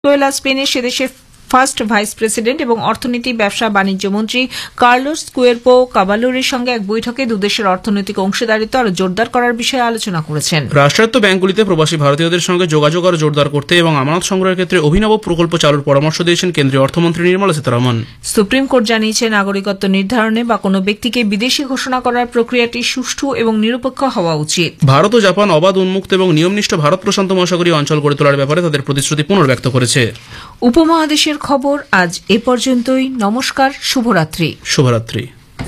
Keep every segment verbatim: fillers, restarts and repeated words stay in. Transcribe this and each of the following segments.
সোয়েলা স্পেনে সেদেশের first vice president এবং অর্থনীতি ব্যবসা বাণিজ্য মন্ত্রী কার্লোস কুয়েরপো কাবালোরির সঙ্গে এক বৈঠকে দুদেশের অর্থনৈতিক অংশীদারিত্ব আরো জোরদার করার বিষয়ে আলোচনা করেছেন। রাষ্ট্রায়ত্ত ব্যাংকগুলিতে প্রবাসী ভারতীয়দের সঙ্গে যোগাযোগ আরো জোরদার করতে এবং আমানত সংগ্রহের ক্ষেত্রে অভিনব প্রকল্প চালুর পরামর্শ দিয়েছেন কেন্দ্রীয় অর্থমন্ত্রী নির্মলা সীতারমণ। সুপ্রিম কোর্ট জানিয়েছে নাগরিকত্ব নির্ধারণে বা কোনো ব্যক্তিকে বিদেশি ঘোষণা করার প্রক্রিয়াটি সুষ্ঠু এবং নিরপেক্ষ হওয়া উচিত। ভারত ও জাপান অবাধ, উন্মুক্ত এবং নিয়মনিষ্ঠ ভারত প্রশান্ত মহাসাগরীয় অঞ্চল গড়ে তোলার ব্যাপারে তাদের প্রতিশ্রুতি পুনর্ব্যক্ত করেছে। উপমহাদেশের খবর আজ এ পর্যন্তই। নমস্কার, শুভরাত্রি। শুভরাত্রি।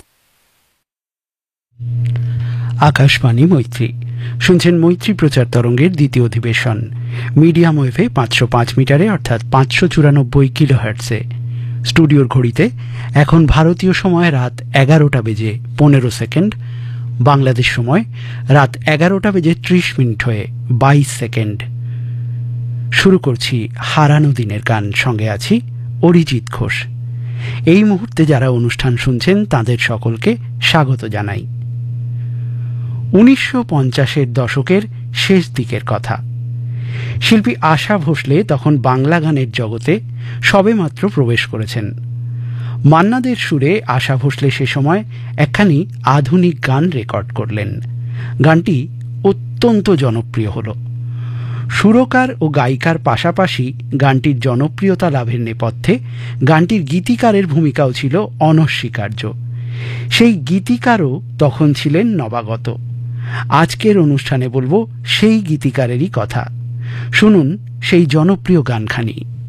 আকাশবাণী মৈত্রী শুনছেন মৈত্রী প্রচার তরঙ্গের দ্বিতীয় অধিবেশন মিডিয়াম ওয়েভে পাঁচশো পাঁচ মিটারে অর্থাৎ পাঁচশো চুরানব্বই কিলো হার্টসে। স্টুডিওর ঘড়িতে এখন ভারতীয় সময় রাত এগারোটা বেজে পনেরো সেকেন্ড, বাংলাদেশ সময় রাত এগারোটা বেজে ত্রিশ মিনিট হয়ে বাইশ সেকেন্ড। শুরু করছি হারানো দিনের গান, সঙ্গে আছি অরিজিৎ ঘোষ। এই মুহূর্তে যারা অনুষ্ঠান শুনছেন তাদের সকলকে স্বাগত জানাই। উনিশশো পঞ্চাশের দশকের শেষ দিকের কথা। শিল্পী আশা ভোসলে তখন বাংলা গানের জগতে সবেমাত্র প্রবেশ করেছেন। মান্নাদের সুরে আশা ভোসলে সে সময় একখানি আধুনিক গান রেকর্ড করলেন। গানটি অত্যন্ত জনপ্রিয় হল। সুরকার ও গায়িকার পাশাপাশি গানটির জনপ্রিয়তা লাভের নেপথ্যে গানটির গীতিকারের ভূমিকাও ছিল অনস্বীকার্য। সেই গীতিকারও তখন ছিলেন নবাগত। আজকের অনুষ্ঠানে বলবো সেই গীতিকারেরই কথা। শুনুন সেই জনপ্রিয় গানখানি।